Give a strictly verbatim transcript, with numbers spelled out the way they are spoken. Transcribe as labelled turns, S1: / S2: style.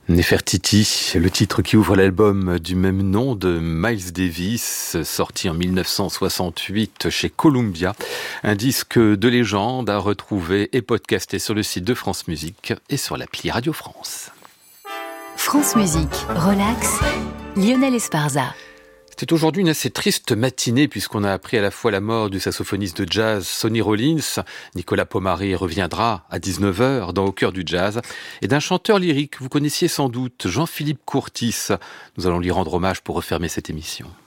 S1: Nefertiti, le titre qui ouvre l'album du même nom de Miles Davis, sorti en mille neuf cent soixante-huit chez Columbia. Un disque de légende à retrouver et podcasté sur le site de France Musique et sur l'appli Radio France.
S2: France Musique, relax, Lionel Esparza.
S1: C'était aujourd'hui une assez triste matinée puisqu'on a appris à la fois la mort du saxophoniste de jazz Sonny Rollins, Nicolas Pomari reviendra à dix-neuf heures dans Au cœur du jazz, et d'un chanteur lyrique, vous connaissiez sans doute, Jean-Philippe Courtis. Nous allons lui rendre hommage pour refermer cette émission.